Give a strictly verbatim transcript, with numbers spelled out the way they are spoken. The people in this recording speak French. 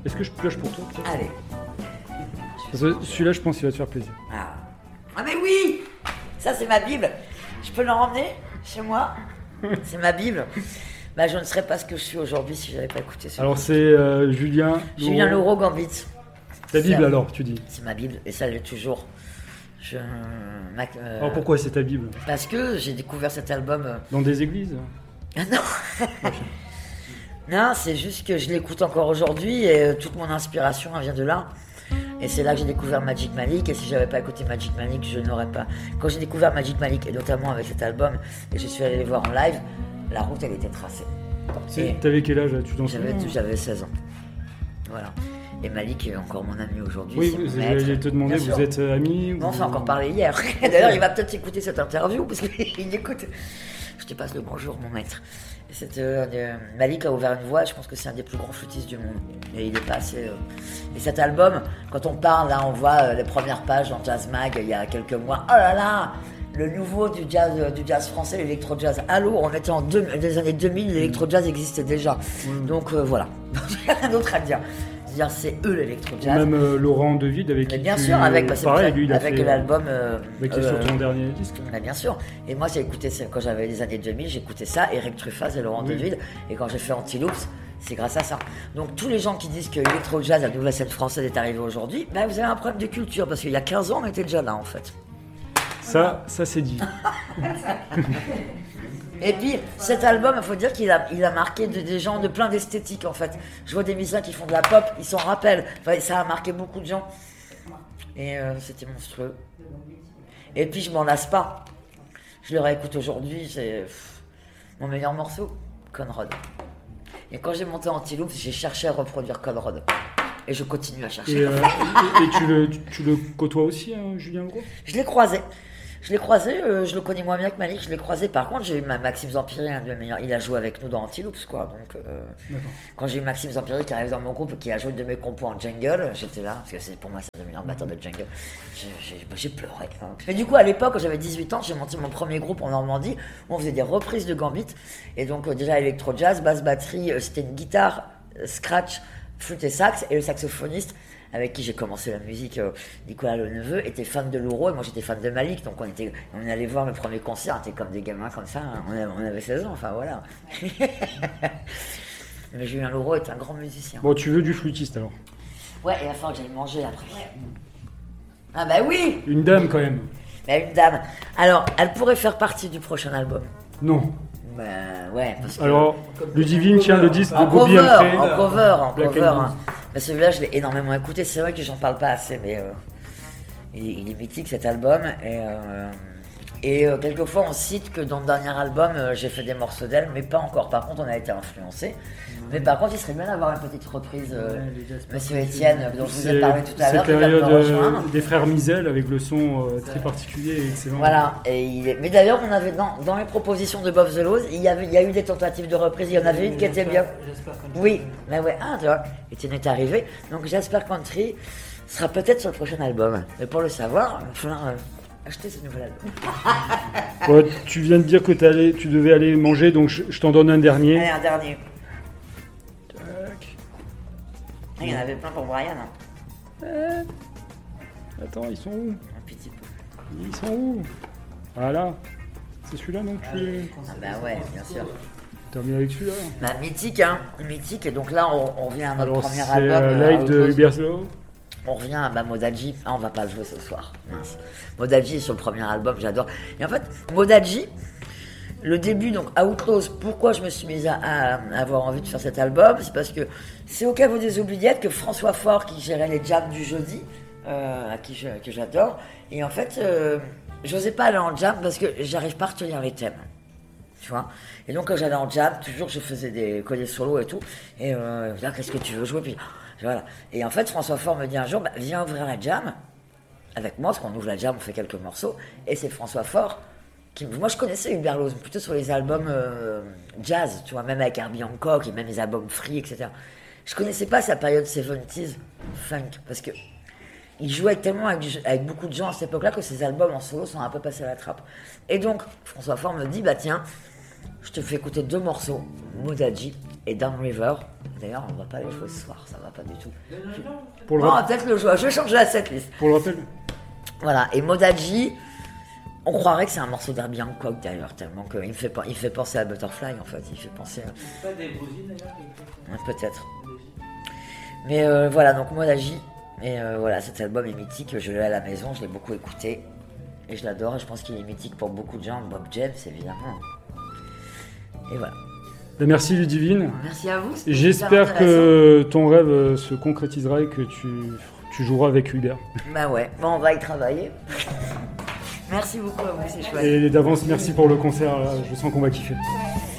Est-ce que je pioche pour toi peut-être ? Allez. Parce que celui-là, je pense qu'il va te faire plaisir. Ah. ah mais oui. Ça c'est ma Bible. Je peux l'en emmener chez moi. C'est ma Bible. Bah, je ne serais pas ce que je suis aujourd'hui si je n'avais pas écouté ce Alors c'est euh, Julien... Julien Laureau Gambit. Ta Bible c'est, alors, tu dis ? C'est ma Bible et ça l'est toujours. Je... Ma... Euh... Alors pourquoi c'est ta Bible ? Parce que j'ai découvert cet album... Euh... Dans des églises ? Ah non. Non, c'est juste que je l'écoute encore aujourd'hui et euh, toute mon inspiration elle vient de là. Et c'est là que j'ai découvert Magic Malik, et si j'avais pas écouté Magic Malik, je n'aurais pas... Quand j'ai découvert Magic Malik, et notamment avec cet album, et je suis allé les voir en live, la route elle était tracée. Et t'avais quel âge là, tu t'en j'avais, j'avais seize ans. Voilà. Et Malik est encore mon ami aujourd'hui. Oui, vous, j'allais te demander, vous êtes amis ou... On s'est encore parlé hier. D'ailleurs, il va peut-être écouter cette interview, parce qu'il écoute. Je te passe le bonjour, mon maître. Cette, euh, Malik a ouvert une voie, je pense que c'est un des plus grands flûtistes du monde. Et il est pas assez. Euh... Et cet album, quand on parle, là, on voit euh, les premières pages dans Jazz Mag il y a quelques mois. Oh là là, le nouveau du jazz, euh, du jazz français, l'électro-jazz. Allô, on était en deux, les années deux mille, l'électro-jazz existait déjà. Mmh. Donc euh, voilà, il n'y a rien d'autre à dire. C'est-à-dire, c'est eux l'électro-jazz. Même euh, Laurent Devide avec qui bien sûr, avec, bah, pareil, lui, il avec a fait, l'album. Euh, avec euh, sur ton dernier disque. Bah, bien sûr. Et moi, j'ai écouté ça, quand j'avais les années deux mille, j'écoutais ça, Eric Truffaz et Laurent oui. Devide. Et quand j'ai fait Antiloops, c'est grâce à ça. Donc, tous les gens qui disent que l'électro-jazz, la nouvelle scène française, est arrivée aujourd'hui, bah, vous avez un problème de culture. Parce qu'il y a quinze ans, on était déjà là, en fait. Ça, ça c'est dit. Et puis, cet album, il faut dire qu'il a, il a marqué de, des gens de plein d'esthétiques, en fait. Je vois des musiciens qui font de la pop, ils s'en rappellent. Enfin, ça a marqué beaucoup de gens. Et euh, c'était monstrueux. Et puis, je m'en lasse pas. Je le réécoute aujourd'hui, c'est pff, mon meilleur morceau, Conrad. Et quand j'ai monté Antiloops, j'ai cherché à reproduire Conrad. Et je continue à chercher. Et, euh, et, et tu, le, tu, tu le côtoies aussi, hein, Julien Gros ? Je l'ai croisé. Je l'ai croisé, euh, je le connais moins bien que Malik, je l'ai croisé. Par contre, j'ai eu ma Maxime Zampiri, un de mes meilleurs. Il a joué avec nous dans Antiloops, quoi. Donc, euh, quand j'ai eu Maxime Zampiri qui arrive dans mon groupe et qui a joué de mes compos en jungle, j'étais là, parce que c'est, pour moi, c'est le meilleur batteur de jungle. J'ai, j'ai, j'ai pleuré. Hein. Mais du coup, à l'époque, quand j'avais dix-huit ans, j'ai monté mon premier groupe en Normandie, où on faisait des reprises de Gambit. Et donc, euh, déjà, électro-jazz, basse batterie, euh, c'était une guitare, euh, scratch, flûte et sax, et le saxophoniste, avec qui j'ai commencé la musique, euh, Nicolas Leneveu, était fan de Louro et moi j'étais fan de Malik, donc on était, on allait voir le premier concert, on était comme des gamins comme ça, hein. on, avait, on avait seize ans, enfin voilà. Mais Julien Louro est un grand musicien. Bon, tu veux du flûtiste alors ? Ouais, il va falloir que j'aille manger après. Ah bah oui ! Une dame quand même. Bah une dame. Alors, elle pourrait faire partie du prochain album. Non. Bah ouais, parce que... Alors, Ludivine tient le disque de Bobby Humphrey. En cover, en cover. Hein. Bah celui-là, je l'ai énormément écouté. C'est vrai que j'en parle pas assez, mais euh, il, il est mythique cet album. Et, euh, et euh, quelquefois, on cite que dans le dernier album, euh, j'ai fait des morceaux d'elle, mais pas encore. Par contre, on a été influencés. Mais par contre, il serait bien d'avoir une petite reprise, euh, Monsieur Étienne, dont je vous ai parlé tout à l'heure. C'est période euh, des frères Misel avec le son euh, très particulier et excellent. Voilà. Et il est... Mais d'ailleurs, on avait dans, dans les propositions de Bob the Laws, il y avait, il y a eu des tentatives de reprise. Il y en avait une qui était bien. Oui, mais ouais, ah, tu vois, Étienne est arrivé. Donc, Jasper Country sera peut-être sur le prochain album. Mais pour le savoir, il va falloir euh, acheter ce nouvel album. Ouais, tu viens de dire que allais, tu devais aller manger, donc je, je t'en donne un dernier. Allez, un dernier. Il y en avait plein pour Brian. Hein. Euh... Attends, ils sont où ? Un petit peu. Ils sont où ? Voilà. C'est celui-là, non tu... Ah bah ouais, bien sûr. T'as remis avec celui-là ? Bah mythique, hein. Mythique. Et donc là, on, on revient à notre Alors, premier c'est album. Euh, live de Hubert Slow. On revient à bah, Modaji. Ah, on va pas le jouer ce soir. Mince. Modaji est sur le premier album, j'adore. Et en fait, Modaji... Le début, donc Outlaws, pourquoi je me suis mise à, à, à avoir envie de faire cet album, c'est parce que c'est au caveau des oubliettes que François Faure, qui gérait les jams du jeudi, euh, à qui je, que j'adore, et en fait, euh, j'osais pas aller en jam parce que j'arrive pas à retenir les thèmes, tu vois. Et donc quand j'allais en jam, toujours je faisais des colliers solos et tout, et euh, là, qu'est-ce que tu veux jouer, puis voilà. Et en fait, François Faure me dit un jour, bah, viens ouvrir la jam avec moi, parce qu'on ouvre la jam, on fait quelques morceaux, et c'est François Faure. Qui, moi je connaissais Hubert Laws plutôt sur les albums euh, jazz, tu vois, même avec Herbie Hancock et même les albums free, et cetera. Je connaissais pas sa période soixante-dix funk parce que il jouait tellement avec, avec beaucoup de gens à cette époque-là que ses albums en solo sont un peu passés à la trappe. Et donc François Faure me dit bah tiens, je te fais écouter deux morceaux, Modaji et Downriver. D'ailleurs, on va pas les jouer ce soir, ça va pas du tout. Pour le Bon, on rap- va peut-être le jouer, je vais changer la setlist. Pour le rappel, Voilà, et Modaji, on croirait que c'est un morceau d'Herbie Hancock d'ailleurs, tellement qu'il me fait, pen- il fait penser à Butterfly en fait, il fait penser à... Pas des Brosines d'ailleurs quelque chose Ouais, peut-être. Mais euh, voilà, donc Modaji, et euh, voilà, cet album est mythique, je l'ai à la maison, je l'ai beaucoup écouté, et je l'adore, et je pense qu'il est mythique pour beaucoup de gens, Bob James évidemment. Et voilà. ben, merci Ludivine. Merci à vous. c'était J'espère super intéressant. que ton rêve euh, se concrétisera et que tu, tu joueras avec Hubert. Bah ouais, bon, on va y travailler. Merci beaucoup à vous, c'est chouette. Et d'avance, merci pour le concert, là. Je sens qu'on va kiffer. Ouais.